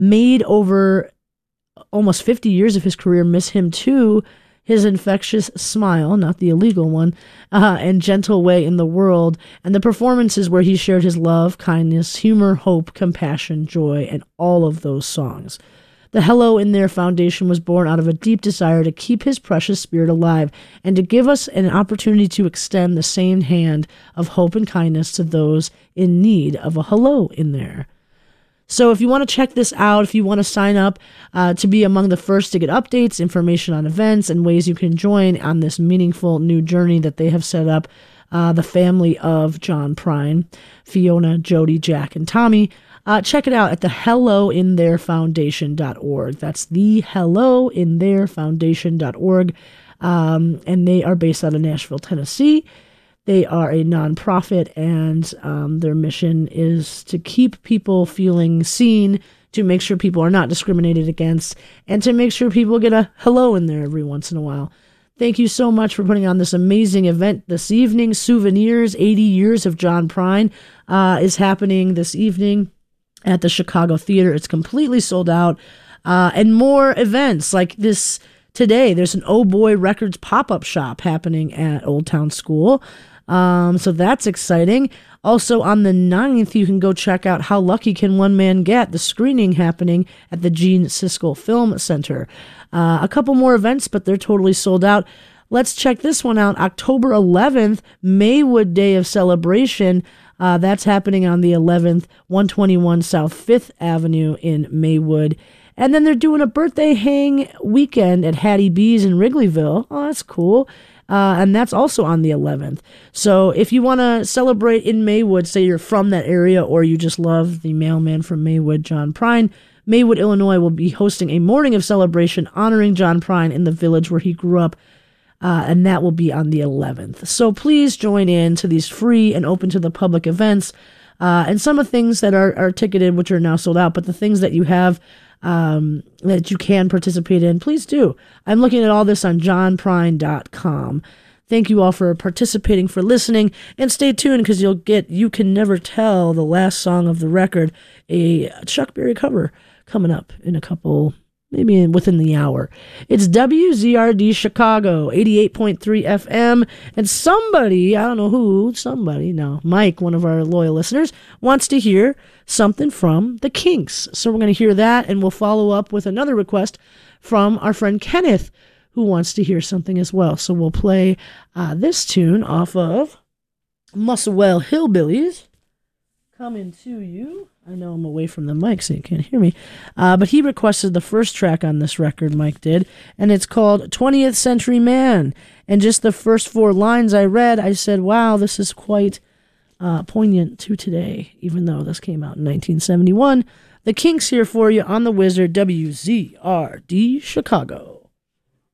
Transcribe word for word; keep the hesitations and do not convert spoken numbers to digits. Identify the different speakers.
Speaker 1: made over almost fifty years of his career miss him too. His infectious smile, not the illegal one, uh, and gentle way in the world, and the performances where he shared his love, kindness, humor, hope, compassion, joy, and all of those songs. The Hello in There Foundation was born out of a deep desire to keep his precious spirit alive and to give us an opportunity to extend the same hand of hope and kindness to those in need of a hello in there. So if you want to check this out, if you want to sign up uh, to be among the first to get updates, information on events, and ways you can join on this meaningful new journey that they have set up, uh, the family of John Prine, Fiona, Jody, Jack, and Tommy, uh, check it out at the hello in there foundation dot org. That's the hello in there foundation dot org. Um, and they are based out of Nashville, Tennessee. They are a nonprofit, and um, their mission is to keep people feeling seen, to make sure people are not discriminated against, and to make sure people get a hello in there every once in a while. Thank you so much for putting on this amazing event this evening. Souvenirs, eighty years of John Prine, uh, is happening this evening at the Chicago Theater. It's completely sold out. Uh, and more events like this today. There's an Oh Boy Records pop-up shop happening at Old Town School. Um, so that's exciting. Also on the ninth, you can go check out How Lucky Can One Man Get, the screening happening at the Gene Siskel Film Center. Uh, a couple more events, but they're totally sold out. Let's check this one out. October eleventh, Maywood Day of Celebration. Uh, that's happening on the eleventh, one twenty-one South fifth Avenue in Maywood. And then they're doing a birthday hang weekend at Hattie B's in Wrigleyville. Oh, that's cool. Uh, and that's also on the eleventh. So if you want to celebrate in Maywood, say you're from that area or you just love the mailman from Maywood, John Prine, Maywood, Illinois will be hosting a morning of celebration honoring John Prine in the village where he grew up. Uh, and that will be on the eleventh. So please join in to these free and open to the public events. Uh, and some of the things that are, are ticketed, which are now sold out, but the things that you have um, that you can participate in, please do. I'm looking at all this on john prine dot com. Thank you all for participating, for listening, and stay tuned because you'll get You Can Never Tell, the last song of the record, a Chuck Berry cover coming up in a couple, maybe within the hour. It's W Z R D Chicago, eighty-eight point three F M, and somebody, I don't know who, somebody, no, Mike, one of our loyal listeners, wants to hear something from the Kinks. So we're going to hear that, and we'll follow up with another request from our friend Kenneth, who wants to hear something as well. So we'll play uh, this tune off of Muswell Hillbillies, coming to you. I know I'm away from the mic, so you can't hear me. Uh, but he requested the first track on this record, Mike did, and it's called twentieth Century Man. And just the first four lines I read, I said, wow, this is quite uh, poignant to today, even though this came out in nineteen seventy-one. The Kinks here for you on the Wizard, W Z R D Chicago.